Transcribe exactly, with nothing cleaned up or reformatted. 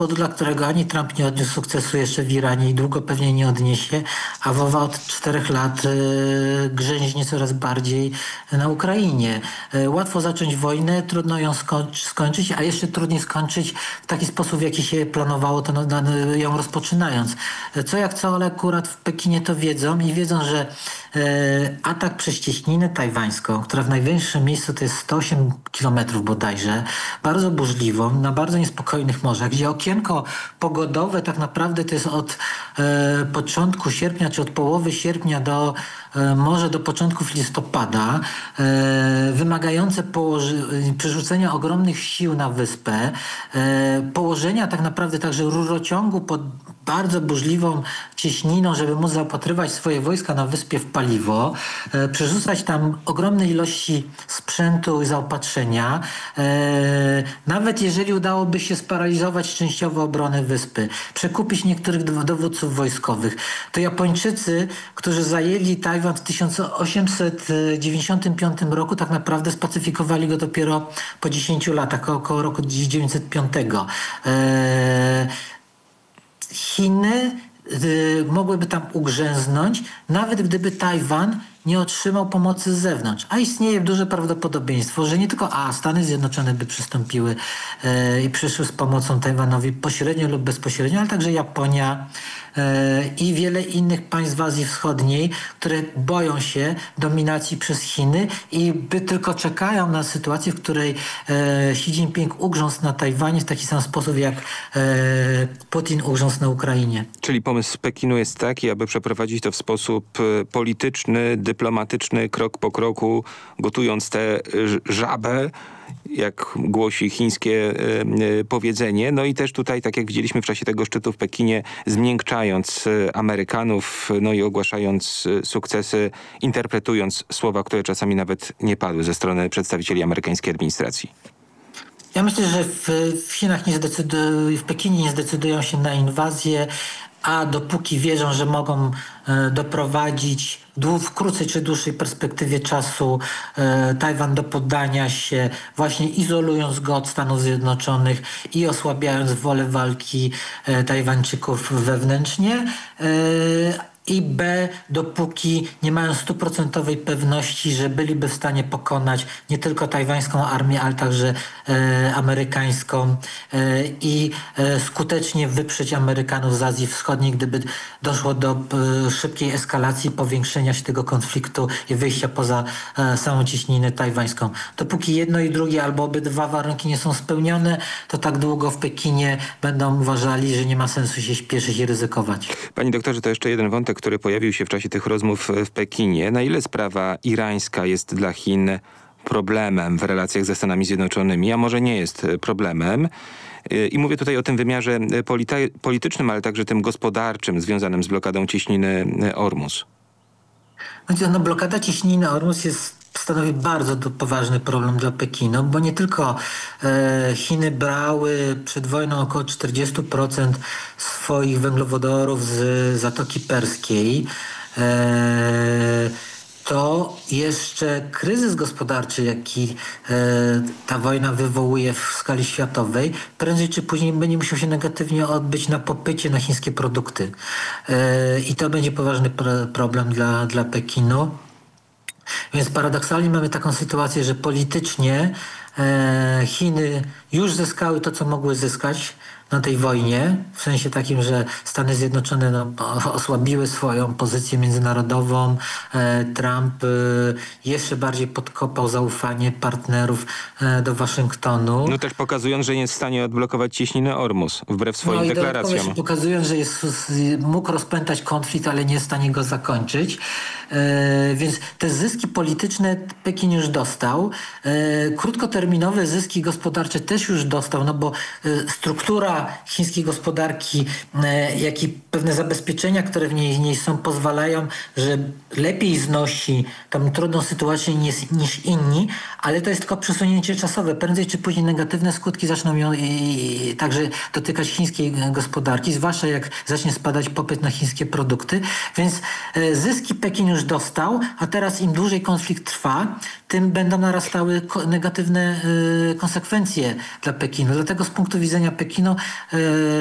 powodu, dla którego ani Trump nie odniósł sukcesu jeszcze w Iranie i długo pewnie nie odniesie, a Wowa od czterech lat y, grzęźnie coraz bardziej na Ukrainie. Y, łatwo zacząć wojnę, trudno ją skończ, skończyć, a jeszcze trudniej skończyć w taki sposób, w jaki się planowało to no, no, ją rozpoczynając. Y, co jak co, ale akurat w Pekinie to wiedzą i wiedzą, że y, atak przez cieśninę tajwańską, która w największym miejscu to jest sto osiem kilometrów bodajże, bardzo burzliwą, na bardzo niespokojnych morzach, gdzie okienko pogodowe tak naprawdę to jest od e, początku sierpnia, czy od połowy sierpnia do e, może do początków listopada, e, wymagające położy- przerzucenia ogromnych sił na wyspę, e, położenia tak naprawdę także rurociągu pod bardzo burzliwą cieśniną, żeby móc zaopatrywać swoje wojska na wyspie w paliwo, e, przerzucać tam ogromne ilości sprzętu i zaopatrzenia. E, nawet jeżeli udałoby się sparaliżować częściowo obronę wyspy, przekupić niektórych dow- dowódców wojskowych, to Japończycy, którzy zajęli Tajwan w tysiąc osiemset dziewięćdziesiątym piątym roku, tak naprawdę spacyfikowali go dopiero po dziesięciu latach, około roku tysiąc dziewięćset piątego. E, Chiny y, mogłyby tam ugrzęznąć, nawet gdyby Tajwan nie otrzymał pomocy z zewnątrz. A istnieje duże prawdopodobieństwo, że nie tylko a Stany Zjednoczone by przystąpiły e, i przyszły z pomocą Tajwanowi pośrednio lub bezpośrednio, ale także Japonia e, i wiele innych państw w Azji Wschodniej, które boją się dominacji przez Chiny i by tylko czekają na sytuację, w której e, Xi Jinping ugrząsł na Tajwanie w taki sam sposób, jak e, Putin ugrząsł na Ukrainie. Czyli pomysł Pekinu jest taki, aby przeprowadzić to w sposób e, polityczny, dyplomatyczny, krok po kroku, gotując tę żabę, jak głosi chińskie e, powiedzenie. No i też tutaj, tak jak widzieliśmy w czasie tego szczytu w Pekinie, zmiękczając e, Amerykanów, no i ogłaszając e, sukcesy, interpretując słowa, które czasami nawet nie padły ze strony przedstawicieli amerykańskiej administracji. Ja myślę, że w, w Chinach nie zdecydują, w Pekinie nie zdecydują się na inwazję, a dopóki wierzą, że mogą e, doprowadzić dłu- w krótszej czy dłuższej perspektywie czasu e, Tajwan do poddania się, właśnie izolując go od Stanów Zjednoczonych i osłabiając wolę walki e, Tajwańczyków wewnętrznie, e, i B, dopóki nie mają stuprocentowej pewności, że byliby w stanie pokonać nie tylko tajwańską armię, ale także e, amerykańską e, i e, skutecznie wyprzeć Amerykanów z Azji Wschodniej, gdyby doszło do e, szybkiej eskalacji, powiększenia się tego konfliktu i wyjścia poza e, samą cieśninę tajwańską. Dopóki jedno i drugie albo obydwa warunki nie są spełnione, to tak długo w Pekinie będą uważali, że nie ma sensu się śpieszyć i ryzykować. Panie doktorze, to jeszcze jeden wątek, który pojawił się w czasie tych rozmów w Pekinie. Na ile sprawa irańska jest dla Chin problemem w relacjach ze Stanami Zjednoczonymi, a może nie jest problemem? I mówię tutaj o tym wymiarze polita- politycznym, ale także tym gospodarczym związanym z blokadą cieśniny Ormus. No, blokada cieśniny Ormus jest stanowi bardzo du- poważny problem dla Pekinu, bo nie tylko e, Chiny brały przed wojną około czterdzieści procent swoich węglowodorów z Zatoki Perskiej, e, to jeszcze kryzys gospodarczy, jaki e, ta wojna wywołuje w skali światowej, prędzej czy później będzie musiał się negatywnie odbyć na popycie na chińskie produkty. E, I to będzie poważny pro- problem dla, dla Pekinu. Więc paradoksalnie mamy taką sytuację, że politycznie e, Chiny już zyskały to, co mogły zyskać na tej wojnie, w sensie takim, że Stany Zjednoczone no, osłabiły swoją pozycję międzynarodową. E, Trump e, jeszcze bardziej podkopał zaufanie partnerów e, do Waszyngtonu. No też pokazując, że nie jest w stanie odblokować cieśniny Ormus, wbrew swoim no i deklaracjom. Się pokazując, że jest, mógł rozpętać konflikt, ale nie jest w stanie go zakończyć. E, więc te zyski polityczne Pekin już dostał. E, krótkoterminowe zyski gospodarcze też już dostał, no bo e, struktura chińskiej gospodarki, e, jak i pewne zabezpieczenia, które w niej, niej są, pozwalają, że lepiej znosi tą trudną sytuację niż, niż inni, ale to jest tylko przesunięcie czasowe. Prędzej czy później negatywne skutki zaczną ją i, i, także dotykać chińskiej gospodarki, zwłaszcza jak zacznie spadać popyt na chińskie produkty. Więc e, zyski Pekin już już dostał, a teraz im dłużej konflikt trwa, tym będą narastały ko- negatywne y, konsekwencje dla Pekinu. Dlatego z punktu widzenia Pekinu y,